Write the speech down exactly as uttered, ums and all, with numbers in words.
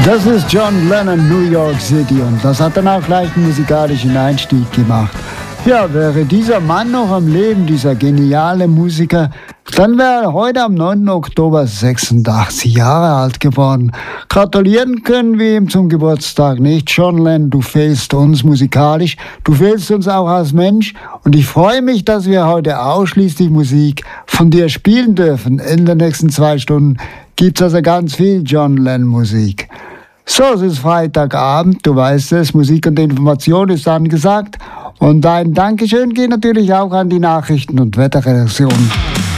Das ist John Lennon, New York City, und das hat dann auch gleich einen musikalischen Einstieg gemacht. Ja, wäre dieser Mann noch am Leben, dieser geniale Musiker, dann wäre er heute am neunten Oktober sechsundachtzig Jahre alt geworden. Gratulieren können wir ihm zum Geburtstag nicht. John Lennon, du fehlst uns musikalisch, du fehlst uns auch als Mensch, und ich freue mich, dass wir heute ausschließlich Musik von dir spielen dürfen. In den nächsten zwei Stunden gibt es also ganz viel John Lennon Musik. So, es ist Freitagabend, du weißt es, Musik und Information ist angesagt. Und ein Dankeschön geht natürlich auch an die Nachrichten- und Wetterredaktion.